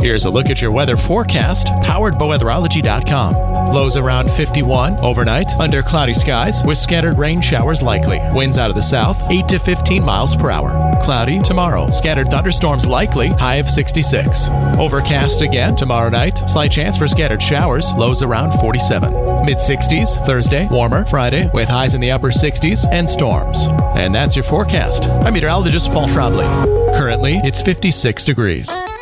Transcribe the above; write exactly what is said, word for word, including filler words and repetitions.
Here's a look at your weather forecast, powered by weatherology dot com. Lows around fifty-one overnight, under cloudy skies with scattered rain showers likely. Winds out of the south, eight to fifteen miles per hour. Cloudy tomorrow, scattered thunderstorms likely, high of sixty-six. Overcast again tomorrow night, slight chance for scattered showers, lows around forty-seven. mid-sixties Thursday, warmer Friday with highs in the upper sixties and storms. And that's your forecast. I'm meteorologist Paul Schrabley. Currently, it's fifty-six degrees.